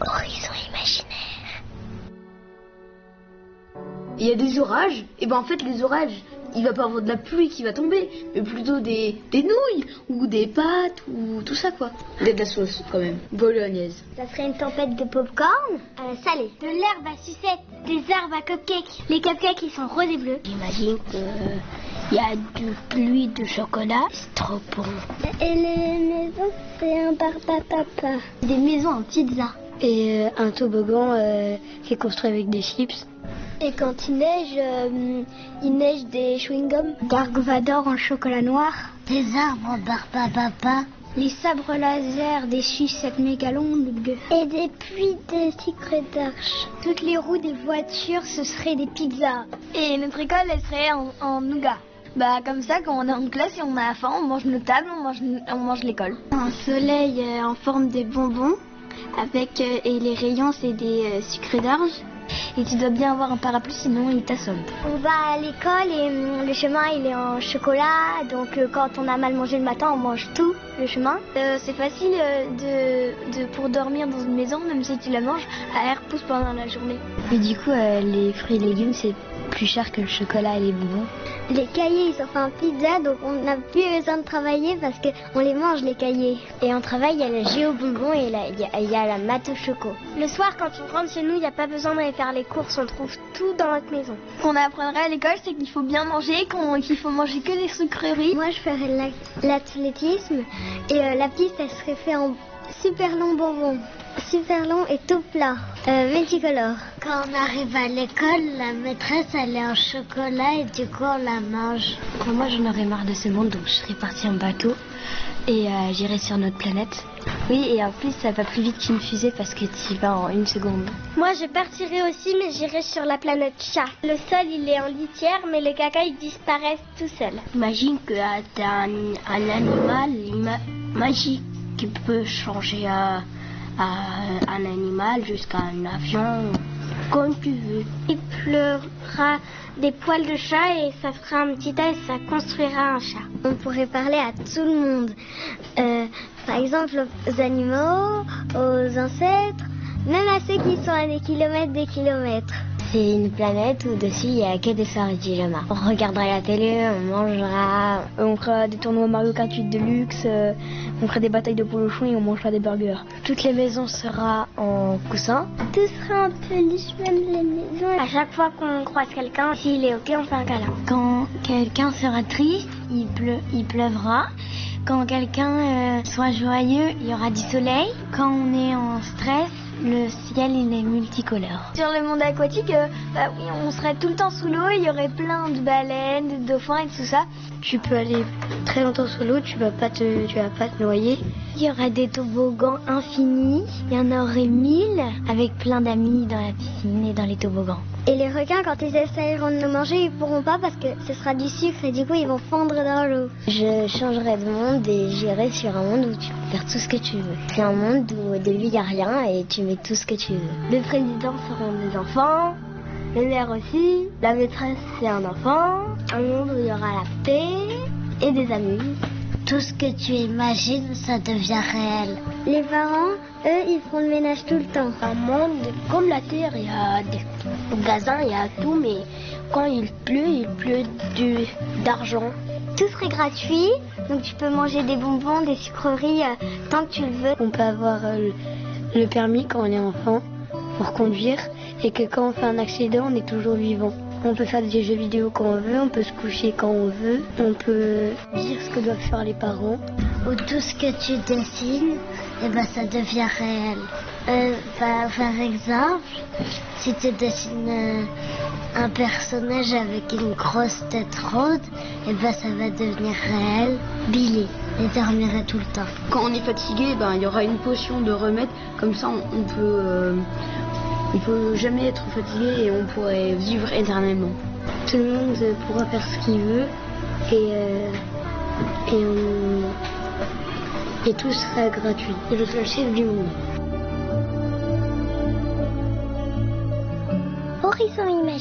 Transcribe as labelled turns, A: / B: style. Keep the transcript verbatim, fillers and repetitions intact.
A: Horizon imaginaire.
B: Il y a des orages, et ben en fait les orages, il va pas avoir de la pluie qui va tomber, mais plutôt des, des nouilles, ou des pâtes, ou tout ça quoi. Il y a de la sauce quand même, bolognaise.
A: Ça serait une tempête de popcorn à la salée. De l'herbe à sucette, des arbres à cupcakes. Les cupcakes ils sont roses et bleus.
C: J'imagine qu'il y a du pluie de chocolat, c'est trop bon.
A: Et les maisons, c'est un barbapapa. Des maisons en pizza.
C: Et euh, un toboggan euh, qui est construit avec des chips.
A: Et quand il neige, euh, il neige des chewing-gums. Dark Vador en chocolat noir.
C: Des arbres en barbapapa.
A: Les sabres laser des sucettes méga longues. Et des pluies de sucre d'arche. Toutes les roues des voitures, ce seraient des pizzas.
D: Et notre école, elle serait en, en nougat. Bah comme ça, quand on est en classe et on a faim, on mange nos tables, on mange, on mange l'école.
A: Un soleil euh, en forme de bonbons. Avec, euh, et les rayons, c'est des euh, sucres d'orge.
D: Et tu dois bien avoir un parapluie, sinon il t'assomme.
A: On va à l'école et hum, le chemin il est en chocolat. Donc euh, quand on a mal mangé le matin, on mange tout le chemin.
D: Euh, c'est facile euh, de, de, pour dormir dans une maison, même si tu la manges, à air pousse pendant la journée.
C: Et du coup, euh, les fruits et légumes, c'est plus cher que le chocolat et les bonbons.
A: Les cahiers, ils sont faits en pizza, donc on n'a plus besoin de travailler parce qu'on les mange, les cahiers. Et on travaille, il y a le géo-bonbon et il y, y a la mat au choco. Le soir, quand on rentre chez nous, il n'y a pas besoin d'aller faire les courses, on trouve tout dans notre maison.
D: Ce qu'on apprendrait à l'école, c'est qu'il faut bien manger, qu'on, qu'il faut manger que des sucreries.
A: Moi, je ferais l'athlétisme et euh, la piste, elle serait faite en super long bonbon. Super long et tout plat, euh, multicolore.
C: Quand on arrive à l'école, la maîtresse elle est en chocolat et du coup on la mange. Quand moi j'en aurais marre de ce monde, donc je serais partie en bateau et euh, j'irais sur notre planète. Oui, et en plus ça va plus vite qu'une fusée parce que tu y vas en une seconde.
A: Moi je partirais aussi, mais j'irais sur la planète chat. Le sol il est en litière, mais les caca ils disparaissent tout seuls.
C: Imagine que t'as un, un animal ima- magique qui peut changer à... à un animal jusqu'à un avion, comme tu veux.
A: Il pleura des poils de chat et ça fera un petit tas et ça construira un chat. On pourrait parler à tout le monde. Euh, par exemple aux animaux, aux ancêtres, même à ceux qui sont à des kilomètres des kilomètres.
C: C'est une planète où dessus il n'y a que des soirées de pyjama. On regardera la télé, on mangera,
D: on fera des tournois Mario Kart huit Deluxe, euh, on fera des batailles de polochon et on mangera des burgers.
C: Toutes les maisons seront en coussin.
A: Tout sera en peluche, même les maisons. À chaque fois qu'on croise quelqu'un, s'il est ok, on fait un câlin.
C: Quand quelqu'un sera triste, il, pleu, il pleuvra. Quand quelqu'un euh, soit joyeux, il y aura du soleil. Quand on est en stress, le ciel il est multicolore.
D: Sur le monde aquatique, euh, bah oui, on serait tout le temps sous l'eau, il y aurait plein de baleines, de dauphins et tout ça.
C: Tu peux aller très longtemps sous l'eau, tu vas pas te, tu vas pas te noyer.
A: Il y aurait des toboggans infinis, il y en aurait mille,
C: avec plein d'amis dans la piscine et dans les toboggans.
A: Et les requins, quand ils essayeront de nous manger, ils pourront pas parce que ce sera du sucre et du coup ils vont fondre dans l'eau.
C: Je changerai de monde et j'irai sur un monde où tu peux faire tout ce que tu veux. C'est un monde où de lui il n'y a rien et tu mets tout ce que tu veux.
D: Les présidents seront des enfants, le maire aussi, la maîtresse c'est un enfant, un monde où il y aura la paix et des amis.
C: Tout ce que tu imagines, ça devient réel.
A: Les parents, eux, ils font le ménage tout le temps.
D: Un monde comme la Terre, il y a des magasins, il y a tout, mais quand il pleut, il pleut du, d'argent.
A: Tout serait gratuit, donc tu peux manger des bonbons, des sucreries, euh, tant que tu le veux.
C: On peut avoir euh, le permis quand on est enfant pour conduire et que quand on fait un accident, on est toujours vivant. On peut faire des jeux vidéo quand on veut, on peut se coucher quand on veut, on peut dire ce que doivent faire les parents. Ou tout ce que tu dessines, et ben ça devient réel. Euh, par, par exemple, si tu dessines euh, un personnage avec une grosse tête ronde, et ben ça va devenir réel. Billy, il dormirait tout le temps.
B: Quand on est fatigué, ben il y aura une potion de remède, comme ça on, on peut... Euh... On peut jamais être fatigué et on pourrait vivre éternellement.
C: Tout le monde pourra faire ce qu'il veut et, euh, et, on, et tout sera gratuit. C'est le seul chef du monde.
A: Horizon imaginaire.